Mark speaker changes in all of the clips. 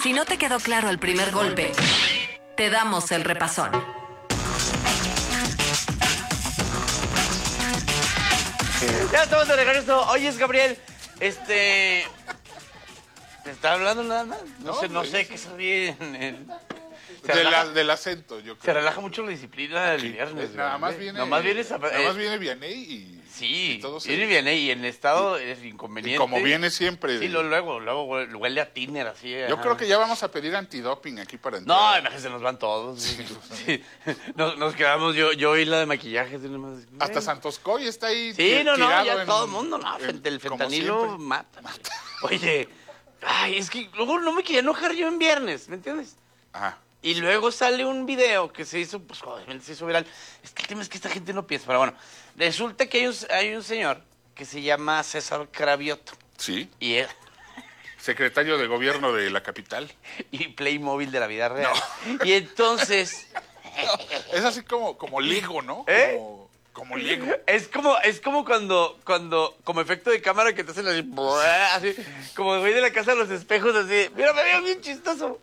Speaker 1: Si no te quedó claro el primer golpe, te damos el repasón.
Speaker 2: Ya estamos de regreso. Oye, Gabriel, ¿te está hablando nada más? No sé qué sabía en el...
Speaker 3: Del acento, yo creo.
Speaker 2: Se relaja mucho la disciplina del viernes.
Speaker 3: Nada más viene Vianney y...
Speaker 2: Sí,
Speaker 3: y todo
Speaker 2: viene Vianney y en el estado es inconveniente.
Speaker 3: Y como viene siempre.
Speaker 2: Sí, luego huele a tiner así.
Speaker 3: Yo creo que ya vamos a pedir antidoping aquí para entrar.
Speaker 2: No, imagínate, nos van todos. Sí. Nos quedamos, yo y la de maquillaje.
Speaker 3: Hasta Santos Coy está ahí.
Speaker 2: Sí, ya todo el mundo, el fentanilo mata. Oye, es que luego no me quería enojar yo en viernes, ¿me entiendes?
Speaker 3: Ajá.
Speaker 2: Y luego sale un video que se hizo, pues obviamente se hizo viral. Es que el tema es que esta gente no piensa, pero bueno. Resulta que hay un señor que se llama César Cravioto.
Speaker 3: Sí.
Speaker 2: Y él...
Speaker 3: Secretario de Gobierno de la capital.
Speaker 2: Y Playmobil de la vida real. No. Y entonces...
Speaker 3: No, es así como Lego, ¿no? Como Lego.
Speaker 2: Es como cuando, como efecto de cámara que te hacen así, como güey de la casa de los espejos, así. Mira, me veo bien chistoso.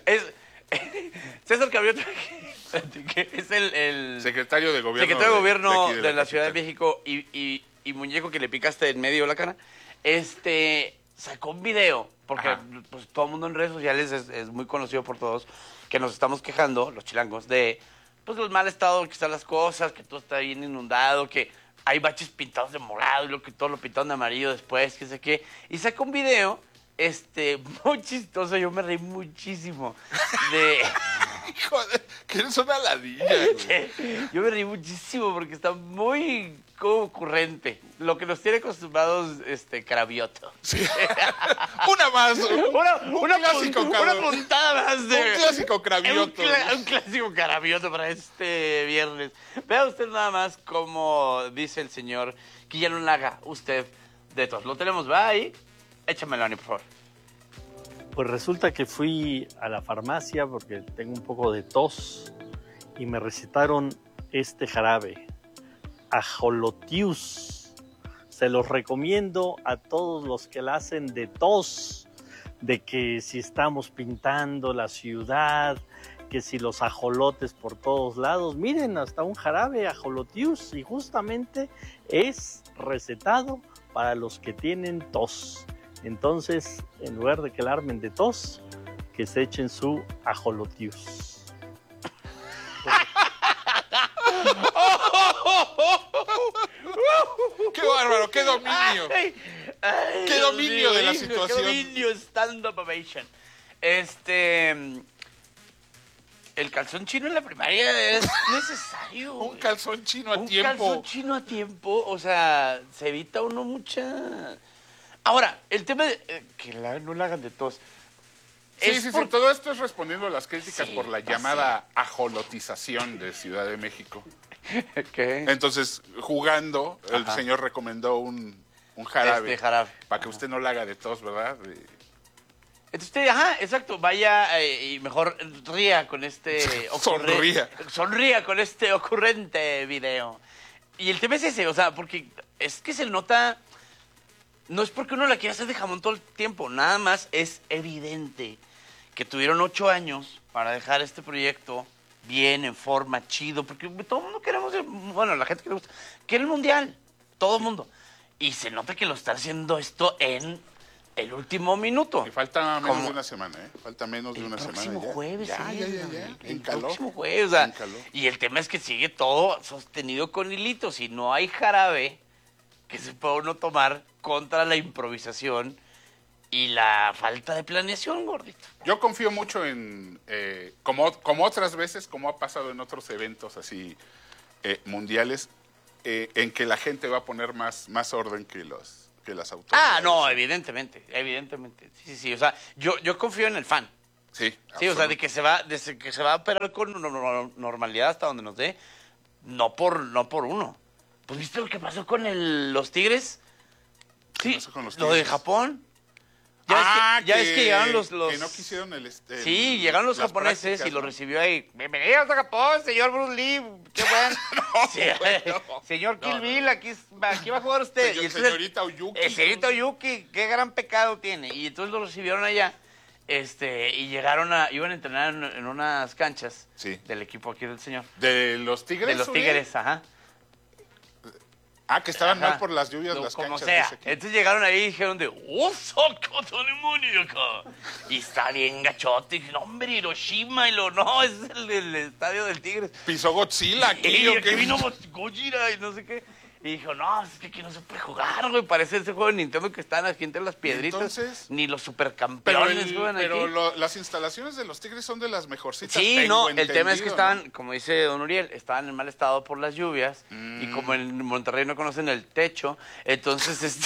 Speaker 2: César Cravioto, que es el
Speaker 3: secretario de Gobierno,
Speaker 2: de la Ciudad de México y muñeco que le picaste en medio de la cara, sacó un video, porque pues, todo el mundo en redes sociales es muy conocido por todos, que nos estamos quejando, los chilangos, de pues el mal estado que están las cosas, que todo está bien inundado, que hay baches pintados de morado y todo lo pintaron de amarillo después, que sé qué, y sacó un video muy chistoso, yo me reí muchísimo
Speaker 3: Joder, que eres una ladilla, güey.
Speaker 2: Yo me reí muchísimo porque está muy ocurrente. Lo que nos tiene acostumbrados Cravioto.
Speaker 3: Sí. Una más.
Speaker 2: Una
Speaker 3: clásico,
Speaker 2: una puntada más de...
Speaker 3: Un clásico Cravioto.
Speaker 2: Un clásico Cravioto para este viernes. Vea usted nada más cómo dice el señor que ya no le haga usted de tos. Lo tenemos, va ahí. Échamelo, Ani, por favor.
Speaker 4: Pues resulta que fui a la farmacia porque tengo un poco de tos y me recetaron este jarabe, Ajolotius. Se los recomiendo a todos los que la hacen de tos, de que si estamos pintando la ciudad, que si los ajolotes por todos lados, miren, hasta un jarabe Ajolotius, y justamente es recetado para los que tienen tos. Entonces, en lugar de que la armen de tos, que se echen su Ajolotius.
Speaker 3: ¡Qué bárbaro! ¡Qué dominio! ¡Qué dominio de la situación!
Speaker 2: ¡Qué dominio! Stand-up ovation. El calzón chino en la primaria es necesario.
Speaker 3: Un calzón chino a tiempo.
Speaker 2: Un calzón chino a tiempo, o sea, se evita uno mucha... Ahora, el tema de que no la hagan de tos.
Speaker 3: Sí, todo esto es respondiendo a las críticas por la llamada ajolotización de Ciudad de México.
Speaker 2: ¿Qué?
Speaker 3: Entonces, jugando, el señor recomendó un jarabe. Para que usted no la haga de tos, ¿verdad?
Speaker 2: Entonces usted, exacto, vaya y mejor ría con sonría con este ocurrente video. Y el tema es ese, o sea, porque es que se nota... No es porque uno la quiera hacer de jamón todo el tiempo, nada más es evidente que tuvieron 8 años para dejar este proyecto bien, en forma, chido, porque todo el mundo queremos, bueno, la gente que le gusta, quiere el mundial, todo el mundo. Y se nota que lo está haciendo esto en el último minuto.
Speaker 3: Y falta menos de una semana, ¿eh? Falta menos de una semana.
Speaker 2: El próximo jueves,
Speaker 3: ya.
Speaker 2: El próximo jueves, o sea, y el tema es que sigue todo sostenido con hilitos y no hay jarabe que se pueda uno tomar contra la improvisación y la falta de planeación, gordito.
Speaker 3: Yo confío mucho en, como otras veces, como ha pasado en otros eventos así mundiales, en que la gente va a poner más orden que las autoridades.
Speaker 2: No, evidentemente. Sí, o sea, yo confío en el fan.
Speaker 3: Sí,
Speaker 2: o sea, de que se va a operar con normalidad hasta donde nos dé, no por uno. Pues, ¿viste lo que pasó con los Tigres? Sí, lo de Japón. Ya es que llegaron los...
Speaker 3: Que no quisieron
Speaker 2: sí, llegaron los japoneses y lo recibió ahí. Bienvenidos a Japón, señor Bruce Lee. Qué bueno. Señor Kill Bill, aquí va a jugar usted.
Speaker 3: Señorita Oyuki.
Speaker 2: Señorita Oyuki, qué gran pecado tiene. Y entonces lo recibieron allá. y iban a entrenar en unas canchas
Speaker 3: Sí.
Speaker 2: del equipo aquí del señor.
Speaker 3: ¿De los Tigres?
Speaker 2: De los
Speaker 3: Uriel?
Speaker 2: Tigres, ajá.
Speaker 3: Ah, que estaban
Speaker 2: Ajá.
Speaker 3: mal por las lluvias las
Speaker 2: Como
Speaker 3: canchas.
Speaker 2: sea.
Speaker 3: dice aquí.
Speaker 2: Entonces llegaron ahí y dijeron de, ¡oh, saca demoníaca! Y está bien gachote. Y dije, no, hombre, Hiroshima. Y no, ese es el estadio del Tigres.
Speaker 3: ¿Pisó Godzilla aquí
Speaker 2: Y
Speaker 3: o
Speaker 2: aquí
Speaker 3: qué?
Speaker 2: vino Gojira y no sé qué. Y dijo, no, es que aquí no se puede jugar, güey. Parece ese juego de Nintendo que están aquí entre las piedritas.
Speaker 3: Entonces,
Speaker 2: ni los
Speaker 3: Pero,
Speaker 2: supercampeones juegan aquí.
Speaker 3: las instalaciones de los Tigres son de las mejorcitas.
Speaker 2: Sí,
Speaker 3: tengo
Speaker 2: no, el tema es que
Speaker 3: entendido,
Speaker 2: estaban, como dice don Uriel, estaban en mal estado por las lluvias. Y como en Monterrey no conocen el techo, entonces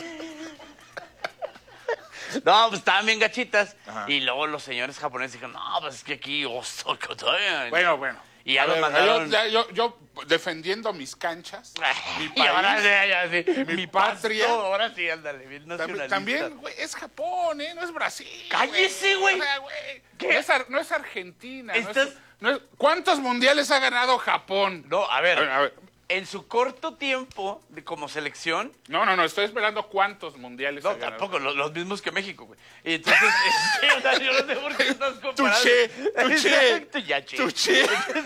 Speaker 2: no, pues estaban bien gachitas.
Speaker 3: Ajá.
Speaker 2: Y luego los señores japoneses dijeron, no, pues es que aquí,
Speaker 3: Bueno.
Speaker 2: Y ya
Speaker 3: A
Speaker 2: los
Speaker 3: ver,
Speaker 2: mandaron.
Speaker 3: yo defendiendo mis canchas, mi
Speaker 2: Y ahora
Speaker 3: país.
Speaker 2: ya, sí,
Speaker 3: mi
Speaker 2: pasto,
Speaker 3: patria.
Speaker 2: ahora sí, ándale, bien nacionalista.
Speaker 3: También, güey, es Japón, ¿eh? No es Brasil.
Speaker 2: ¡Cállese, güey!
Speaker 3: O sea, güey,
Speaker 2: ¿Qué?
Speaker 3: no es Argentina.
Speaker 2: Estás-
Speaker 3: ¿Cuántos mundiales ha ganado Japón?
Speaker 2: No, a ver,
Speaker 3: A ver.
Speaker 2: en su corto tiempo como selección,
Speaker 3: No, estoy esperando cuántos mundiales
Speaker 2: no,
Speaker 3: ha ganado.
Speaker 2: tampoco, los mismos que México, güey. Y entonces, o sea, yo no sé por qué estás comparando.
Speaker 3: Touché.
Speaker 2: Exacto, ya, che.
Speaker 3: Touché.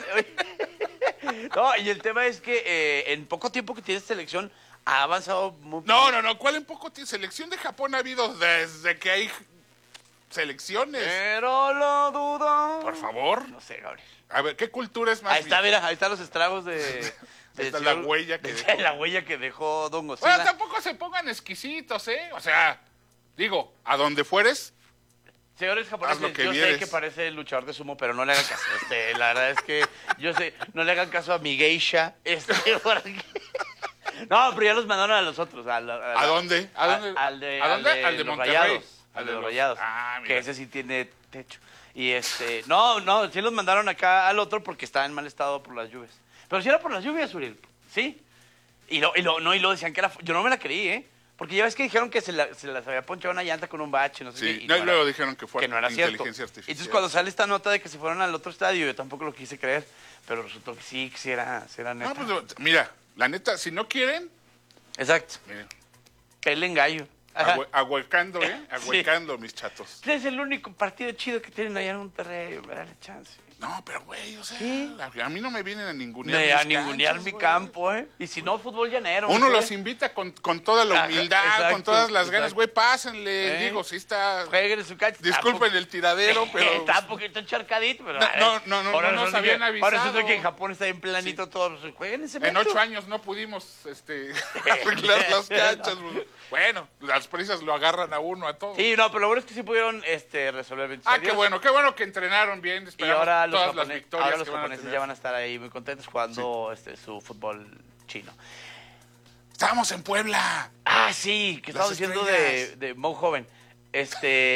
Speaker 2: No, y el tema es que en poco tiempo que tiene selección ha avanzado muy...
Speaker 3: No, ¿cuál en poco tiempo? Selección de Japón ha habido desde que hay selecciones.
Speaker 2: Pero lo dudo.
Speaker 3: Por favor.
Speaker 2: No sé, Gabriel.
Speaker 3: A ver, ¿qué cultura es más
Speaker 2: Ahí está,
Speaker 3: vieja?
Speaker 2: mira, ahí están los estragos de...
Speaker 3: Ahí está
Speaker 2: del
Speaker 3: la
Speaker 2: señor-
Speaker 3: huella que
Speaker 2: de-
Speaker 3: dejó.
Speaker 2: La huella que dejó Don
Speaker 3: Bueno,
Speaker 2: Godzilla.
Speaker 3: tampoco se pongan exquisitos, ¿eh? O sea, digo, a donde fueres,
Speaker 2: Señores
Speaker 3: Haz
Speaker 2: japoneses,
Speaker 3: lo que
Speaker 2: yo sé
Speaker 3: vieres.
Speaker 2: que parece luchador de sumo, pero no le hagan caso. La verdad es que yo sé, no le hagan caso a mi geisha. Porque... No, pero ya los mandaron a los otros.
Speaker 3: ¿a dónde? ¿A dónde?
Speaker 2: Al de,
Speaker 3: ¿A dónde?
Speaker 2: al de
Speaker 3: Al de
Speaker 2: los
Speaker 3: Monterrey.
Speaker 2: Rayados.
Speaker 3: Al
Speaker 2: Al
Speaker 3: de
Speaker 2: de los
Speaker 3: los-
Speaker 2: Rayados.
Speaker 3: Ah, mira.
Speaker 2: Que ese sí tiene techo. Y no, sí los mandaron acá al otro porque estaba en mal estado por las lluvias. Pero si era por las lluvias, Uriel. Sí. Y lo decían que era. Yo no me la creí, ¿eh? Porque ya ves que dijeron que se las había ponchado una llanta con un bache, no sé
Speaker 3: Sí,
Speaker 2: qué. Y
Speaker 3: no, y
Speaker 2: no
Speaker 3: luego
Speaker 2: era-
Speaker 3: dijeron que fue
Speaker 2: que no era cierto.
Speaker 3: inteligencia artificial.
Speaker 2: Entonces cuando sale esta nota de que se fueron al otro estadio, yo tampoco lo quise creer, pero resultó que sí era neta.
Speaker 3: No, pues, mira, la neta, si no quieren,
Speaker 2: Exacto.
Speaker 3: miren,
Speaker 2: Pelen gallo. Ajá.
Speaker 3: ahuecando, ahuecando, mis chatos.
Speaker 2: Es el único partido chido que tienen allá en Monterrey, me da la chance.
Speaker 3: No, pero güey, o sea,
Speaker 2: ¿Qué?
Speaker 3: a mí no me vienen a ningunear
Speaker 2: A
Speaker 3: mis
Speaker 2: ningunear
Speaker 3: canchas,
Speaker 2: mi
Speaker 3: güey.
Speaker 2: campo, ¿eh? Y si no, fútbol llanero.
Speaker 3: Uno
Speaker 2: ¿no?
Speaker 3: los invita con toda la
Speaker 2: Ajá,
Speaker 3: humildad,
Speaker 2: exacto,
Speaker 3: con todas las ganas,
Speaker 2: exacto.
Speaker 3: güey, pásenle.
Speaker 2: ¿Eh?
Speaker 3: Digo, sí está...
Speaker 2: Jueguen en su cancha.
Speaker 3: Disculpen el tiradero, pero...
Speaker 2: Está un poquito encharcadito, pero...
Speaker 3: No,
Speaker 2: ahora
Speaker 3: no nos
Speaker 2: resulta
Speaker 3: habían
Speaker 2: que-
Speaker 3: avisado.
Speaker 2: Ahora resulta que en Japón está bien planito todo. Jueguen ese
Speaker 3: En
Speaker 2: metro.
Speaker 3: 8 años no pudimos arreglar las canchas. güey. Bueno, las prisas lo agarran a uno, a todos.
Speaker 2: Sí, no, pero lo bueno es que sí pudieron resolver bien.
Speaker 3: Ah, qué bueno que entrenaron bien.
Speaker 2: Y
Speaker 3: Esperamos
Speaker 2: ahora los,
Speaker 3: todas las
Speaker 2: japoneses,
Speaker 3: victorias
Speaker 2: ahora los
Speaker 3: que van a
Speaker 2: japoneses
Speaker 3: tener.
Speaker 2: ya van a estar ahí muy contentos jugando su fútbol chino.
Speaker 3: Estábamos en Puebla.
Speaker 2: Ah, sí, que
Speaker 3: Las
Speaker 2: estaba diciendo
Speaker 3: estrellas.
Speaker 2: de Mo Joven. Es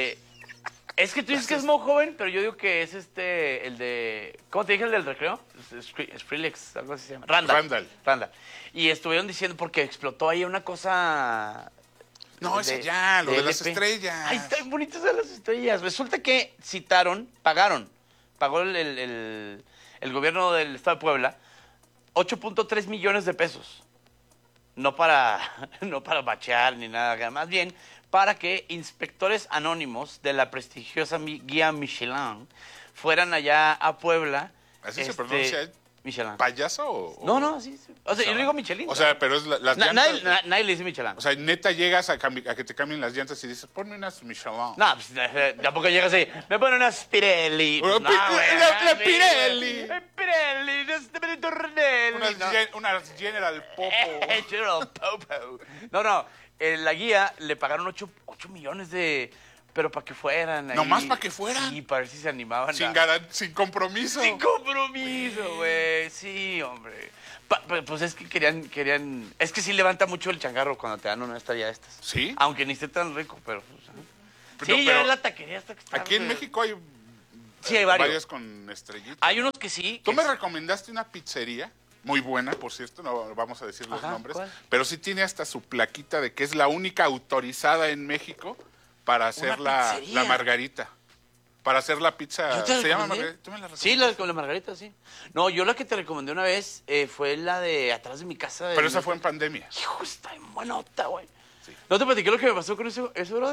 Speaker 2: que tú dices que es Mo Joven, pero yo digo que es el de... ¿Cómo te dije el del recreo? Skrillex, algo así se llama. Randall. Y estuvieron diciendo porque explotó ahí una cosa...
Speaker 3: No, ese ya, lo de las
Speaker 2: LP.
Speaker 3: estrellas.
Speaker 2: Ay, están bonitas de las estrellas. Resulta que pagó el gobierno del estado de Puebla 8.3 millones de pesos. No para bachear ni nada, más bien para que inspectores anónimos de la prestigiosa guía Michelin fueran allá a Puebla.
Speaker 3: ¿Así se pronuncia?
Speaker 2: Michelin.
Speaker 3: ¿Payaso o...?
Speaker 2: No, sí. O sea, yo le digo Michelin.
Speaker 3: O sea, pero es las llantas...
Speaker 2: nadie le dice Michelin.
Speaker 3: O sea, neta llegas a que te cambien las llantas y dices, ponme unas Michelin.
Speaker 2: No, pues tampoco llegas ahí. Me ponen unas Pirelli.
Speaker 3: Una
Speaker 2: Pues, no, güey,
Speaker 3: la Pirelli.
Speaker 2: Pirelli, no Tornelli.
Speaker 3: Unas General Popo.
Speaker 2: General Popo. No, la guía le pagaron 8 millones de... Pero para que fueran ahí.
Speaker 3: ¿Nomás para que fueran?
Speaker 2: Sí, para ver si se animaban.
Speaker 3: Sin compromiso.
Speaker 2: Sin compromiso, güey. Sí, hombre. Pues es que querían... Es que sí levanta mucho el changarro cuando te dan una estadía de estas.
Speaker 3: ¿Sí?
Speaker 2: Aunque ni esté tan rico, pero... pues,
Speaker 3: Pero-
Speaker 2: sí,
Speaker 3: pero
Speaker 2: ya la taquería hasta que está...
Speaker 3: Aquí en México hay...
Speaker 2: Sí, hay varios.
Speaker 3: con estrellitas.
Speaker 2: Hay unos que sí.
Speaker 3: Tú
Speaker 2: que
Speaker 3: me
Speaker 2: sí.
Speaker 3: recomendaste una pizzería, muy buena, por cierto, no vamos a decir los
Speaker 2: Ajá,
Speaker 3: nombres,
Speaker 2: ¿cuál?
Speaker 3: pero sí tiene hasta su plaquita de que es la única autorizada en México para hacer
Speaker 2: ¿Una
Speaker 3: la
Speaker 2: pizzería?
Speaker 3: margarita. Para hacer la pizza.
Speaker 2: ¿Yo te
Speaker 3: ¿Se llama
Speaker 2: recomendé?
Speaker 3: margarita? ¿Tú me la
Speaker 2: Sí,
Speaker 3: recomendaste?
Speaker 2: con la margarita, sí. No, yo la que te recomendé una vez fue la de atrás de mi casa.
Speaker 3: Pero esa fue en pandemia.
Speaker 2: Hijo, está en buenota, güey.
Speaker 3: Sí.
Speaker 2: ¿No te platiqué lo que me pasó con ese brother?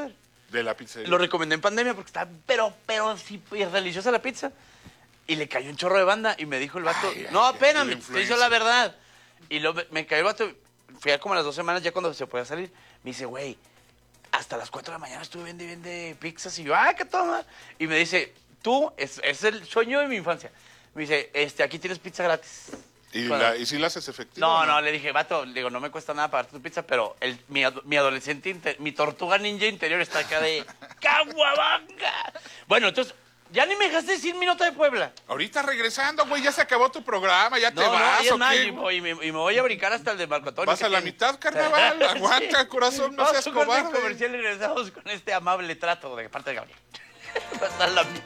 Speaker 3: De la pizzería.
Speaker 2: Lo recomendé en pandemia porque estaba, pero sí, deliciosa la pizza. Y le cayó un chorro de banda y me dijo el vato, no, espérame, te hizo la verdad. Y me cayó el vato, fui a como a las 2 semanas ya cuando se podía salir. Me dice, güey, hasta las 4 de la mañana estuve vende pizzas. Y yo, qué toma. Y me dice, tú, es el sueño de mi infancia. Me dice, aquí tienes pizza gratis.
Speaker 3: ¿Y si la haces efectiva?
Speaker 2: No, le dije, vato, digo, no me cuesta nada pagarte tu pizza, pero mi adolescente, mi tortuga ninja interior está acá de ¡Caguabanga! Bueno, entonces, ya ni me dejaste decir mi nota de Puebla.
Speaker 3: Ahorita regresando, güey, ya se acabó tu programa, ya te
Speaker 2: No,
Speaker 3: vas,
Speaker 2: y es
Speaker 3: ¿o
Speaker 2: más,
Speaker 3: qué?
Speaker 2: y me voy a brincar hasta el de Marco Antonio.
Speaker 3: ¿Vas a la mitad, carnaval? Aguanta,
Speaker 2: Sí.
Speaker 3: corazón, no
Speaker 2: Vamos
Speaker 3: seas
Speaker 2: a un corte
Speaker 3: cobarde.
Speaker 2: comercial y regresamos con este amable trato de parte de Gabriel. Hasta la mitad.